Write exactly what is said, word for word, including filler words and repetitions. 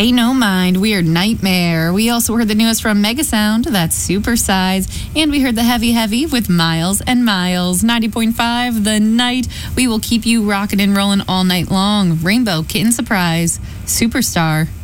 Pay No Mind, Weird Nightmare. We also heard the newest from Megasound, that's Supersize. And we heard the Heavy Heavy with Miles and Miles. ninety point five, The Night. We will keep you rocking and rolling all night long. Rainbow, Kitten Surprise, Superstar.